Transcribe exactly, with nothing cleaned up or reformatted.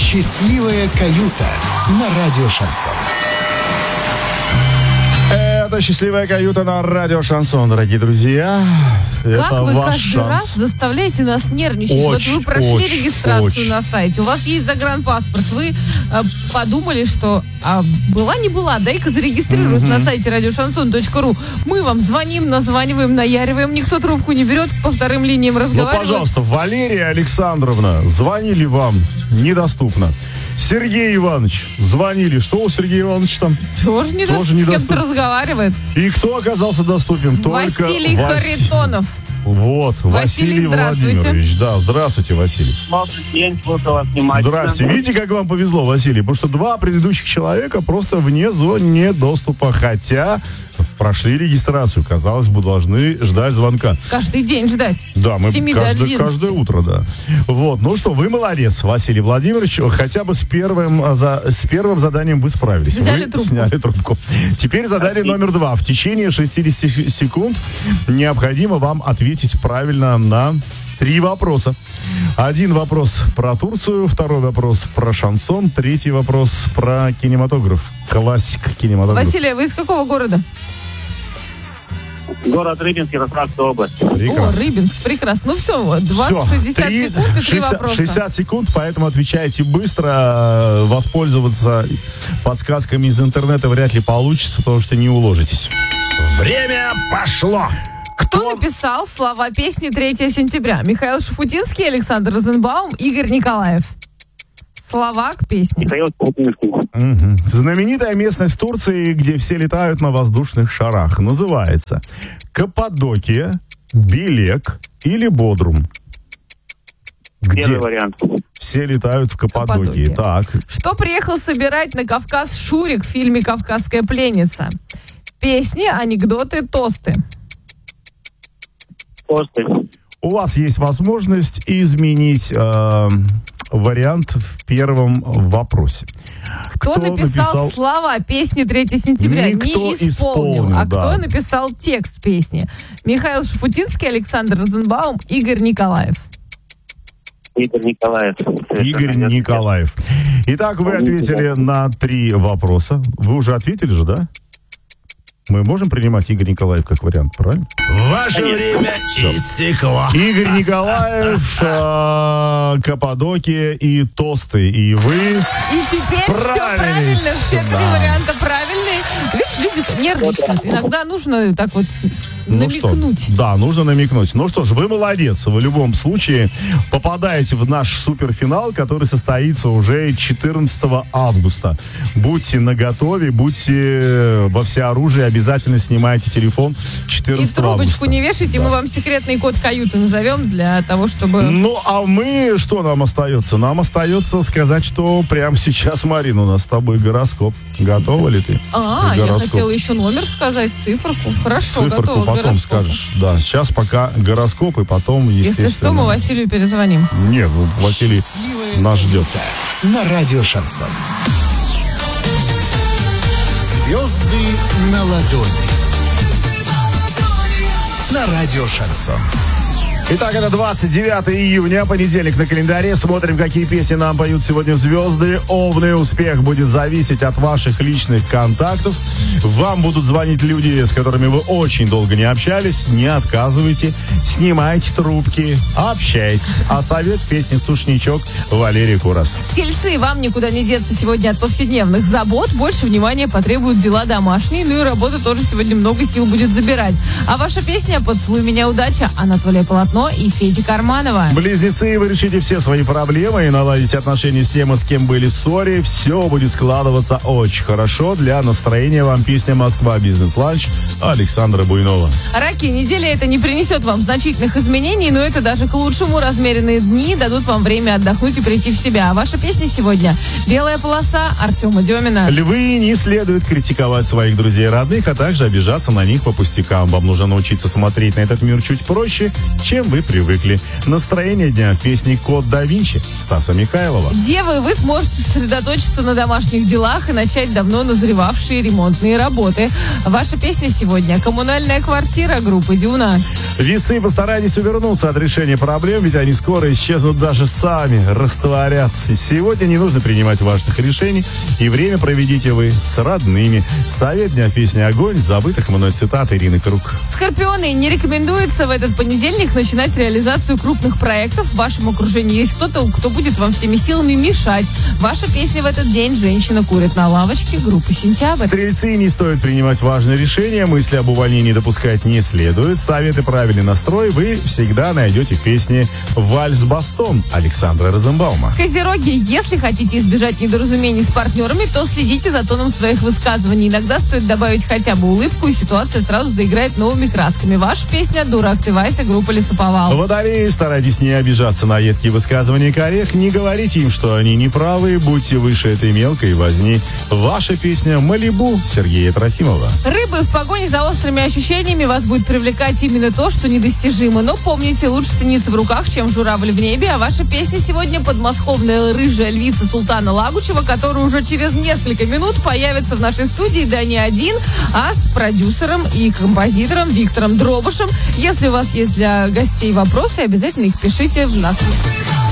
Счастливая каюта на радио Шансон. Это «Счастливая каюта» на радио Шансон, дорогие друзья. Как Это вы ваш каждый шанс. раз заставляете нас нервничать? Очень, вот вы прошли очень, регистрацию очень. на сайте, у вас есть загранпаспорт, вы э, подумали, что а, была не была, дай-ка зарегистрируюсь mm-hmm. на сайте радио шансон точка ру. Мы вам звоним, названиваем, наяриваем, никто трубку не берет, по вторым линиям разговариваем. Ну, пожалуйста, Валерия Александровна, звонили вам, недоступно. Сергей Иванович, звонили. Что у Сергея Ивановича там? Тоже не Тоже с кем-то недоступен. разговаривает. И кто оказался доступен? Только Василий Вас... Харитонов. Вот, Василий, Василий Владимирович. Да, здравствуйте, Василий. Добрый день, слушаю вас внимательно. Здравствуйте. Видите, как вам повезло, Василий? Потому что два предыдущих человека просто вне зоны доступа, хотя прошли регистрацию. Казалось бы, должны ждать звонка. Каждый день ждать. Да, мы Семи до каждое, одиннадцати. каждое утро, да. Вот, ну что, вы молодец, Василий Владимирович. Хотя бы с первым, за, с первым заданием вы справились. Взяли вы трубку. сняли трубку. Теперь задание номер два. В течение шестьдесят секунд необходимо вам ответить правильно на три вопроса. Один вопрос про Турцию, второй вопрос про шансон, третий вопрос про кинематограф. Классик кинематограф. Василий, вы из какого города? Город Рыбинск, Ярославская область. Прекрасно. О, Рыбинск, прекрасно. Ну все, двадцать шестьдесят три, секунд и три шестьдесят, вопроса. шестьдесят секунд, поэтому отвечайте быстро. Воспользоваться подсказками из интернета вряд ли получится, потому что не уложитесь. Время пошло. Кто написал слова песни третьего сентября? Михаил Шафутинский, Александр Розенбаум, Игорь Николаев. Слова к песне. Михаил Шафутинский. Угу. Знаменитая местность в Турции, где все летают на воздушных шарах, называется Каппадокия, Белек или Бодрум? Где Первый вариант. все летают в Каппадокии. Каппадокия. Так. Что приехал собирать на Кавказ Шурик в фильме «Кавказская пленница»? Песни, анекдоты, тосты. Тосты. У вас есть возможность изменить э, вариант в первом вопросе. Кто, Кто написал, написал слова песни третьего сентября? Никто Не исполнил. исполнил, а да. кто написал текст песни? Михаил Шафутинский, Александр Розенбаум, Игорь Николаев. Игорь Николаев. Игорь Николаев. Итак, вы ответили на три вопроса. Вы уже ответили же, да? Мы можем принимать Игорь Николаев как вариант, правильно? Ваше время истекло. Игорь Николаев, э, Каппадокия и тосты. И вы... И теперь все Справились. правильно, все три Да. варианта правильные. Видишь, люди нервничают. Иногда нужно так вот Ну что, намекнуть. да, нужно намекнуть. Ну что ж, вы молодец. Вы в любом случае попадаете в наш суперфинал, который состоится уже четырнадцатого августа. Будьте наготове, будьте во всеоружии, обязательно снимайте телефон И четырнадцатого трубочку августа. не вешайте, Да. мы вам секретный код каюты назовем для того, чтобы... Ну, а мы, что нам остается? Нам остается сказать, что прямо сейчас, Марина, у нас с тобой гороскоп. Готова ли ты? А, я Гороскоп. хотела еще номер сказать, циферку. Хорошо, Циферку готова к потом гороскопу. скажешь. Да, сейчас пока гороскоп, и потом, естественно... Если что, мы Василию перезвоним. Нет, ну, Василий Счастливая нас ждет. каюта на радио Шансон. Звезды на ладони. На радио Шансон. Итак, это двадцать девятого июня, понедельник на календаре. Смотрим, какие песни нам поют сегодня звезды. Овны, успех будет зависеть от ваших личных контактов. Вам будут звонить люди, с которыми вы очень долго не общались. Не отказывайте, снимайте трубки, общайтесь. А совет песни «Сушничок» Валерий Курас. Тельцы, вам никуда не деться сегодня от повседневных забот. Больше внимания потребуют дела домашние. Ну и работа тоже сегодня много сил будет забирать. А ваша песня «Поцелуй меня, удача» Анатолия Полотно и Феди Карманова. Близнецы, вы решите все свои проблемы и наладите отношения с тем, с кем были в ссоре. Все будет складываться очень хорошо. Для настроения вам песня «Москва. Бизнес-ланч» Александра Буйнова. Раки, неделя это не принесет вам значительных изменений, но это даже к лучшему. Размеренные дни дадут вам время отдохнуть и прийти в себя. А ваша песня сегодня «Белая полоса» Артема Демина. Львы, не следует критиковать своих друзей и родных, а также обижаться на них по пустякам. Вам нужно научиться смотреть на этот мир чуть проще, чем вы привыкли. Настроение дня в песне «Код да Винчи» Стаса Михайлова. Девы, вы сможете сосредоточиться на домашних делах и начать давно назревавшие ремонтные работы. Ваша песня сегодня «Коммунальная квартира» группы «Дюна». Весы, постарайтесь увернуться от решения проблем, ведь они скоро исчезнут даже сами, растворятся. Сегодня не нужно принимать важных решений, и время проведите вы с родными. Совет дня в песне «Огонь» забытых мной цитат Ирины Круг. Скорпионы, не рекомендуется в этот понедельник начинать реализацию крупных проектов. В вашем окружении есть кто-то, кто будет вам всеми силами мешать. Ваша песня в этот день «Женщина курит на лавочке» группы «Сентябрь». Стрельцы, не стоит принимать важные решения, мысли об увольнении допускать не следует. Советы, правильный настрой вы всегда найдете в песне «Вальс-бастон» Александра Розенбаума. Козероги, если хотите избежать недоразумений с партнерами, то следите за тоном своих высказываний. Иногда стоит добавить хотя бы улыбку, и ситуация сразу заиграет новыми красками. Ваша песня «Дурак ты, Вася» группа «Лесоповал». Водолеи, старайтесь не обижаться на едкие высказывания коллег, не говорите им, что они неправы, будьте выше этой мелкой возни. Ваша песня «Малибу» Сергея Трофимова. Рыбы, в погоне за острыми ощущениями вас будет привлекать именно то, что недостижимо. Но помните, лучше цениться в руках, чем журавль в небе. А ваша песня сегодня подмосковная рыжая львица Султана Лагучева, которая уже через несколько минут появится в нашей студии, да не один, а с продюсером и композитором Виктором Дробышем. Если у вас есть для гостей вопросы, обязательно их пишите в нас.